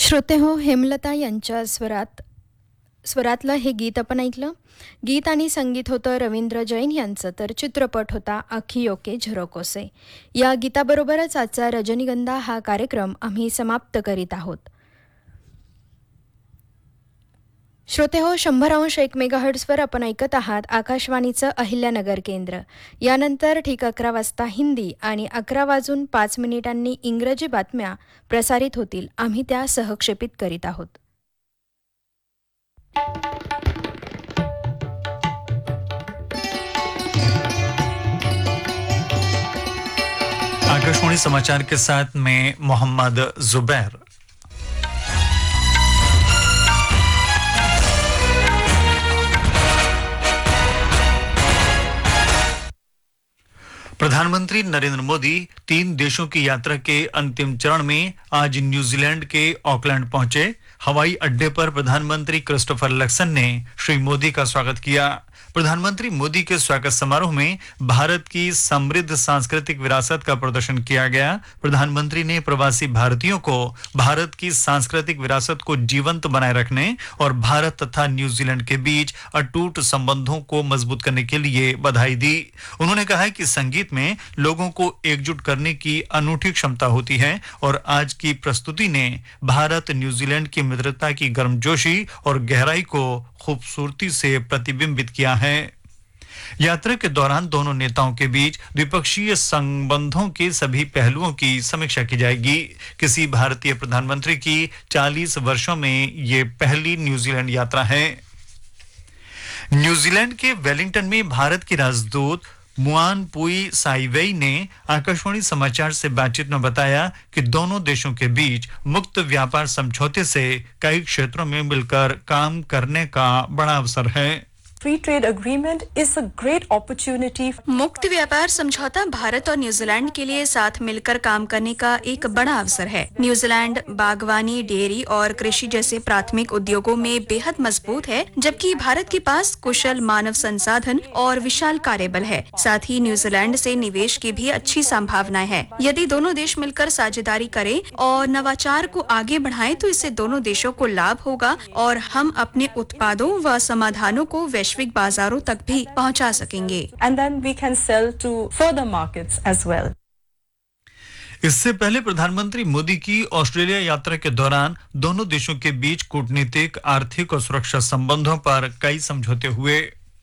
श्रोते हो, हेमलता यांच्या स्वरातलं हे गीत आपण ऐकलं. गीत आणि संगीत होतं रवींद्र जैन यांचं, तर चित्रपट होता आखियों के झरोकोसे. या गीताबरोबरच आजचा रजनीगंधा हा कार्यक्रम आम्ही समाप्त करीत आहोत. श्रोते हो, 100.1 मेगाहर्ट्झवर आपण ऐकत आहात आकाशवाणीचं अहिल्यानगर केंद्र. यानंतर ठीक 11 वाजता हिंदी आणि 11 वाजून 5 मिनिटांनी इंग्रजी बातम्या प्रसारित होतील. आम्ही त्या सहक्षेपित करीत आहोत. आकाशवाणी समाचार के साथ मैं मोहम्मद जुबैर। प्रधानमंत्री नरेंद्र मोदी 3 देशों की यात्रा के अंतिम चरण में आज न्यूजीलैंड के ऑकलैंड पहुंचे। हवाई अड्डे पर प्रधानमंत्री क्रिस्टोफर लक्सन ने श्री मोदी का स्वागत किया। प्रधानमंत्री मोदी के स्वागत समारोह में भारत की समृद्ध सांस्कृतिक विरासत का प्रदर्शन किया गया। प्रधानमंत्री ने प्रवासी भारतीयों को भारत की सांस्कृतिक विरासत को जीवंत बनाए रखने और भारत तथा न्यूजीलैंड के बीच अटूट संबंधों को मजबूत करने के लिए बधाई दी। उन्होंने कहा कि संगीत में लोगों को एकजुट करने की अनूठी क्षमता होती है और आज की प्रस्तुति ने भारत न्यूजीलैंड की मित्रता की गर्मजोशी और गहराई को खूबसूरती से प्रतिबिंबित किया है। यात्रा के दौरान दोनों नेताओं के बीच द्विपक्षीय संबंधों के सभी पहलुओं की समीक्षा की जाएगी। किसी भारतीय प्रधानमंत्री की 40 वर्षों में ये पहली न्यूजीलैंड यात्रा है। न्यूजीलैंड के वेलिंगटन में भारत की राजदूत मुआन पुई साइवेई ने आकाशवाणी समाचार से बातचीत में बताया कि दोनों देशों के बीच मुक्त व्यापार समझौते से कई क्षेत्रों में मिलकर काम करने का बड़ा अवसर है। Free trade agreement is a great opportunity. मुक्त व्यापार समझौता भारत और न्यूजीलैंड के लिए साथ मिलकर काम करने का एक बड़ा अवसर है। न्यूजीलैंड बागवानी, डेयरी और कृषि जैसे प्राथमिक उद्योगों में बेहद मजबूत है, जबकि भारत के पास कुशल मानव संसाधन और विशाल कार्यबल है। साथ ही न्यूजीलैंड से निवेश की भी अच्छी संभावनाएं हैं। यदि दोनों देश मिलकर साझेदारी करें और नवाचार को आगे बढ़ाएं, तो इससे दोनों देशों को लाभ होगा और हम अपने उत्पादों व समाधानों को वैश्विक बाजारों तक भी पहुंचा सकेंगे। And then we can sell to further markets as well. इससे पहले प्रधानमंत्री मोदी की ऑस्ट्रेलिया यात्रा के दौरान दोनों देशों के बीच कूटनीतिक, आर्थिक और सुरक्षा संबंधों पर कई समझौते हुए।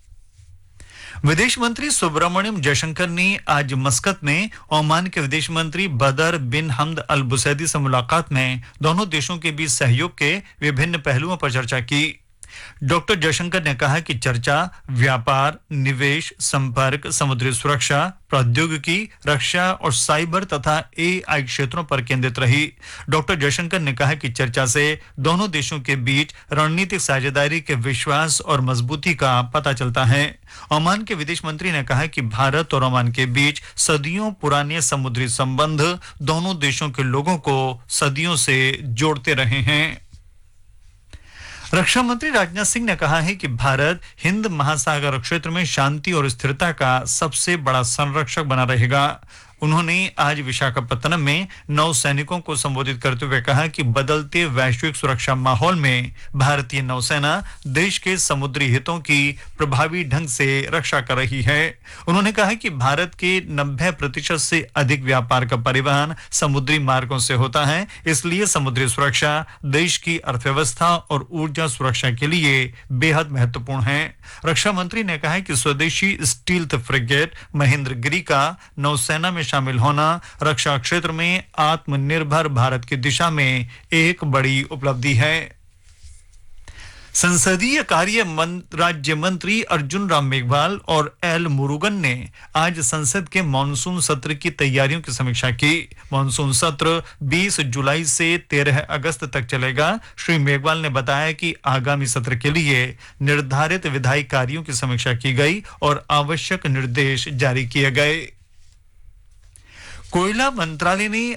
विदेश मंत्री सुब्रमण्यम जयशंकर ने आज मस्कत में ओमान के विदेश मंत्री बदर बिन हमद अल बुसैदी से मुलाकात में दोनों देशों के बीच सहयोग के विभिन्न पहलुओं पर चर्चा की। डॉक्टर जयशंकर ने कहा कि चर्चा व्यापार, निवेश, संपर्क, समुद्री सुरक्षा, प्रौद्योगिकी, रक्षा और साइबर तथा एआई क्षेत्रों पर केंद्रित रही। डॉक्टर जयशंकर ने कहा कि चर्चा से दोनों देशों के बीच रणनीतिक साझेदारी के विश्वास और मजबूती का पता चलता है। ओमान के विदेश मंत्री ने कहा कि भारत और ओमान के बीच सदियों पुराने समुद्री संबंध दोनों देशों के लोगों को सदियों से जोड़ते रहे हैं। रक्षा मंत्री राजनाथ सिंह ने कहा है कि भारत हिंद महासागर क्षेत्र में शांति और स्थिरता का सबसे बड़ा संरक्षक बना रहेगा। उन्होंने आज विशाखापत्तनम में नौसैनिकों को संबोधित करते हुए कहा कि बदलते वैश्विक सुरक्षा माहौल में भारतीय नौसेना देश के समुद्री हितों की प्रभावी ढंग से रक्षा कर रही है। उन्होंने कहा कि भारत के 90% से अधिक व्यापार का परिवहन समुद्री मार्गों से होता है, इसलिए समुद्री सुरक्षा देश की अर्थव्यवस्था और ऊर्जा सुरक्षा के लिए बेहद महत्वपूर्ण है। रक्षा मंत्री ने कहा कि स्वदेशी स्टील्थ फ्रिगेट महेंद्रगिरी का नौसेना में शामिल होना रक्षा क्षेत्र में आत्मनिर्भर भारत की दिशा में एक बड़ी उपलब्धि है। संसदीय कार्य राज्य मंत्री अर्जुन राम मेघवाल और एल मुरुगन ने आज संसद के मानसून सत्र की तैयारियों की समीक्षा की। मानसून सत्र 20 जुलाई से 13 अगस्त तक चलेगा। श्री मेघवाल ने बताया कि आगामी सत्र के लिए निर्धारित विधायी कार्यों की समीक्षा की गई और आवश्यक निर्देश जारी किए गए। कोयला मंत्रालय ने